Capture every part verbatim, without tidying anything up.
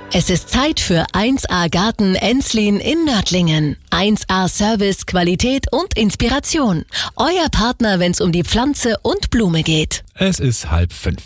Es ist Zeit für eins A Garten Enslin in Nördlingen. eins A Service, Qualität und Inspiration. Euer Partner, wenn es um die Pflanze und Blume geht. Es ist halb fünf.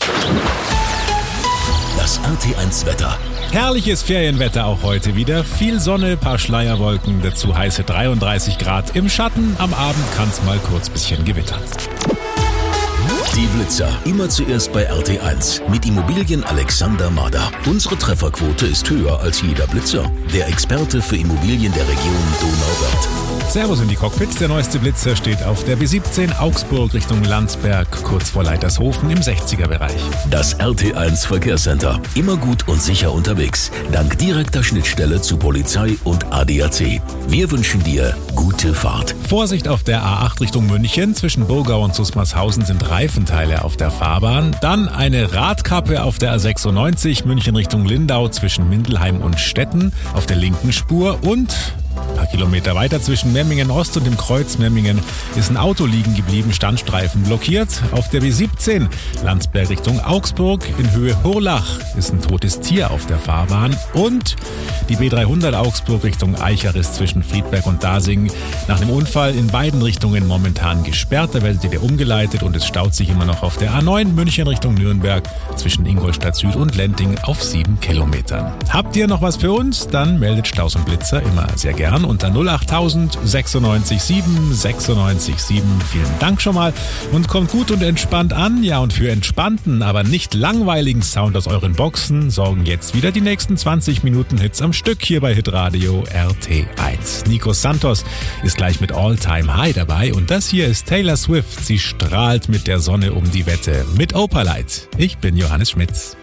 Das R T eins Wetter. Herrliches Ferienwetter auch heute wieder. Viel Sonne, paar Schleierwolken, dazu heiße dreiunddreißig Grad im Schatten. Am Abend kann es mal kurz bisschen gewittern. Die Blitzer. Immer zuerst bei R T eins. Mit Immobilien Alexander Mader. Unsere Trefferquote ist höher als jeder Blitzer. Der Experte für Immobilien der Region Donauwörth. Servus in die Cockpits. Der neueste Blitzer steht auf der B siebzehn Augsburg Richtung Landsberg, kurz vor Leitershofen im sechziger-Bereich. Das R T eins Verkehrscenter. Immer gut und sicher unterwegs. Dank direkter Schnittstelle zu Polizei und A D A C. Wir wünschen dir gute Fahrt. Vorsicht auf der A acht Richtung München. Zwischen Burgau und Susmarshausen sind Reifenteile auf der Fahrbahn. Dann eine Radkappe auf der A sechsundneunzig München Richtung Lindau zwischen Mindelheim und Stetten auf der linken Spur. Und ein paar Kilometer weiter zwischen Memmingen Ost und dem Kreuz Memmingen ist ein Auto liegen geblieben, Standstreifen blockiert. Auf der B siebzehn Landsberg Richtung Augsburg in Höhe Hurlach ist ein totes Tier auf der Fahrbahn. Und die B dreihundert Augsburg Richtung Eicher zwischen Friedberg und Dasing nach dem Unfall in beiden Richtungen momentan gesperrt. Da werdet ihr umgeleitet und es staut sich immer noch auf der A neun München Richtung Nürnberg zwischen Ingolstadt Süd und Lenting auf sieben Kilometern. Habt ihr noch was für uns? Dann meldet Staus und Blitzer immer sehr gerne unter null achttausend sechsundneunzig sieben sechsundneunzig sieben. Vielen Dank schon mal und kommt gut und entspannt an. Ja, und für entspannten, aber nicht langweiligen Sound aus euren Boxen sorgen jetzt wieder die nächsten zwanzig Minuten Hits am Stück hier bei Hitradio R T eins. Nico Santos ist gleich mit All Time High dabei und das hier ist Taylor Swift. Sie strahlt mit der Sonne um die Wette mit Opalite. Ich bin Johannes Schmitz.